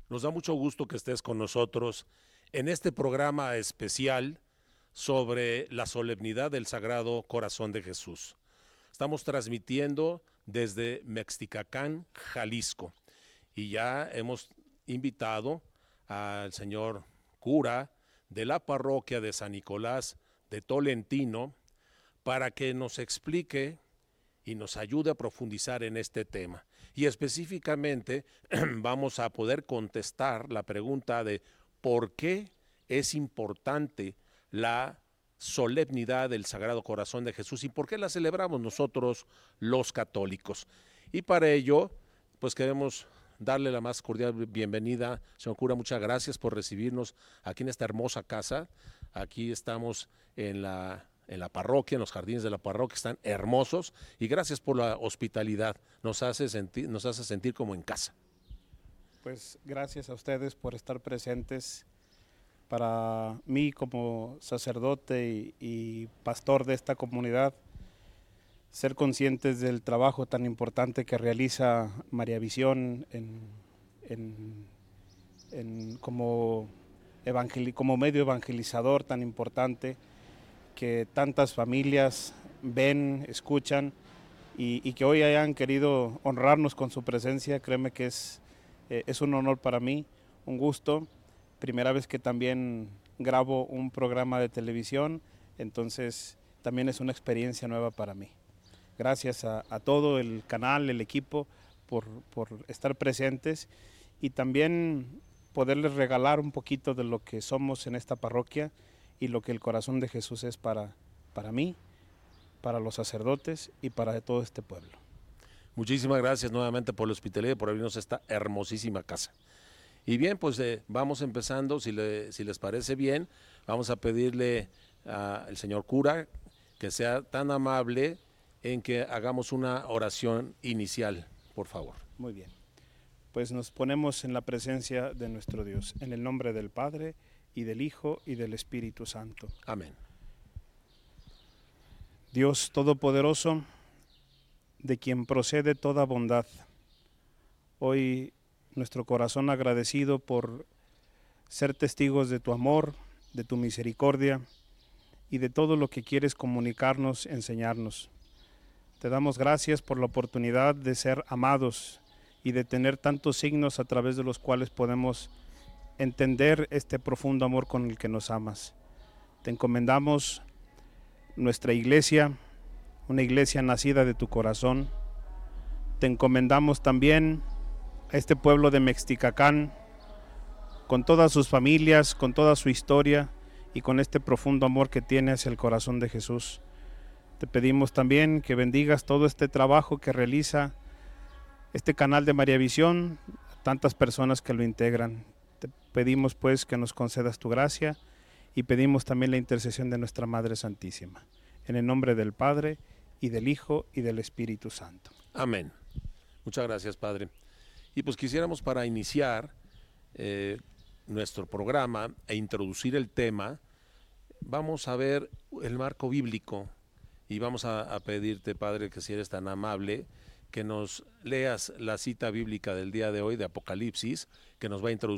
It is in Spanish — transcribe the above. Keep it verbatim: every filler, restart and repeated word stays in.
Nos da mucho gusto que estés con nosotros en este programa especial sobre la solemnidad del Sagrado Corazón de Jesús. Estamos transmitiendo desde Mexticacán, Jalisco, y ya hemos invitado al señor cura de la parroquia de San Nicolás de Tolentino para que nos explique y nos ayude a profundizar en este tema. Y específicamente vamos a poder contestar la pregunta de por qué es importante la solemnidad del Sagrado Corazón de Jesús y por qué la celebramos nosotros los católicos. Y para ello, pues queremos darle la más cordial bienvenida. Señor cura, muchas gracias por recibirnos aquí en esta hermosa casa. Aquí estamos en la en la parroquia, en los jardines de la parroquia, están hermosos, y gracias por la hospitalidad, nos hace sentir, nos hace sentir como en casa. Pues gracias a ustedes por estar presentes. Para mí como sacerdote y, y pastor de esta comunidad, ser conscientes del trabajo tan importante que realiza María Visión en, en, en como, evangel, como medio evangelizador tan importante, que tantas familias ven, escuchan y, y que hoy hayan querido honrarnos con su presencia. Créeme que es, eh, es un honor para mí, un gusto. Primera vez que también grabo un programa de televisión, entonces también es una experiencia nueva para mí. Gracias a, a todo el canal, el equipo, por, por estar presentes y también poderles regalar un poquito de lo que somos en esta parroquia y lo que el corazón de Jesús es para, para mí, para los sacerdotes y para todo este pueblo. Muchísimas gracias nuevamente por la hospitalidad y por abrirnos esta hermosísima casa. Y bien, pues eh, vamos empezando, si, le, si les parece bien, vamos a pedirle al señor cura que sea tan amable en que hagamos una oración inicial, por favor. Muy bien, pues nos ponemos en la presencia de nuestro Dios, en el nombre del Padre, y del Hijo, y del Espíritu Santo. Amén. Dios Todopoderoso, de quien procede toda bondad, hoy nuestro corazón agradecido por ser testigos de tu amor, de tu misericordia y de todo lo que quieres comunicarnos, enseñarnos. Te damos gracias por la oportunidad de ser amados y de tener tantos signos a través de los cuales podemos entender este profundo amor con el que nos amas. Te encomendamos nuestra iglesia, una iglesia nacida de tu corazón. Te encomendamos también a este pueblo de Mexticacán, con todas sus familias, con toda su historia y con este profundo amor que tiene hacia el corazón de Jesús. Te pedimos también que bendigas todo este trabajo que realiza este canal de María Visión, tantas personas que lo integran. Te pedimos pues que nos concedas tu gracia y pedimos también la intercesión de nuestra Madre Santísima. En el nombre del Padre, y del Hijo, y del Espíritu Santo. Amén. Muchas gracias, Padre. Y pues quisiéramos para iniciar eh, nuestro programa e introducir el tema, vamos a ver el marco bíblico y vamos a, a pedirte, Padre, que si eres tan amable, que nos leas la cita bíblica del día de hoy de Apocalipsis, que nos va a introducir